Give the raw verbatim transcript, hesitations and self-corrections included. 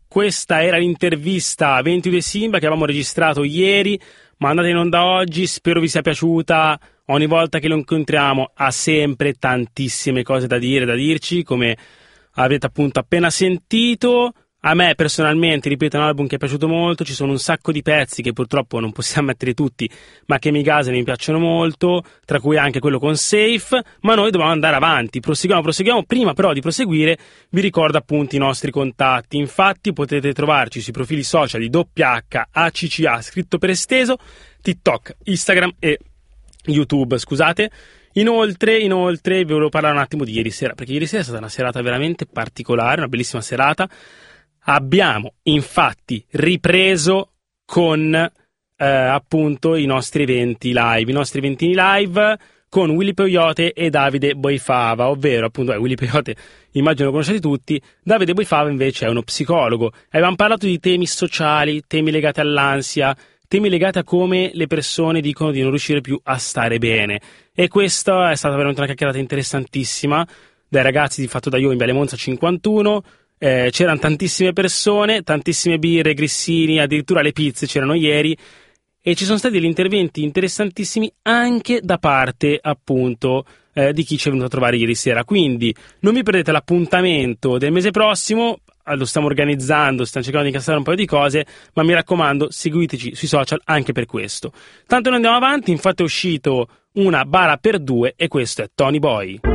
questa era l'intervista a ventidue Simba che avevamo registrato ieri, mandata in onda oggi, spero vi sia piaciuta. Ogni volta che lo incontriamo ha sempre tantissime cose da dire, da dirci, come avete appunto appena sentito. A me personalmente, ripeto, è un album che è piaciuto molto, ci sono un sacco di pezzi che purtroppo non possiamo mettere tutti, ma che mi gasano e mi piacciono molto, tra cui anche quello con Safe, ma noi dobbiamo andare avanti, proseguiamo, proseguiamo. Prima però di proseguire vi ricordo appunto i nostri contatti, infatti potete trovarci sui profili social di W H A C C A scritto per esteso, TikTok, Instagram e YouTube, scusate. Inoltre, inoltre vi volevo parlare un attimo di ieri sera, perché ieri sera è stata una serata veramente particolare, una bellissima serata. Abbiamo infatti ripreso con eh, appunto i nostri eventi live, i nostri eventini live con Willy Peyote e Davide Boifava, ovvero appunto eh, Willy Peyote immagino lo conoscete tutti, Davide Boifava invece è uno psicologo. Abbiamo parlato di temi sociali, temi legati all'ansia, temi legati a come le persone dicono di non riuscire più a stare bene, e questa è stata veramente una chiacchierata interessantissima dai ragazzi di Fatto da Io in Viale Monza cinquantuno. Eh, c'erano tantissime persone, tantissime birre, grissini, addirittura le pizze c'erano ieri, e ci sono stati degli interventi interessantissimi anche da parte appunto eh, di chi ci è venuto a trovare ieri sera. Quindi non vi perdete l'appuntamento del mese prossimo, lo stiamo organizzando, stiamo cercando di incassare un paio di cose, ma mi raccomando seguiteci sui social anche per questo. Tanto noi andiamo avanti, infatti è uscito una bara per due e questo è Tony Boy.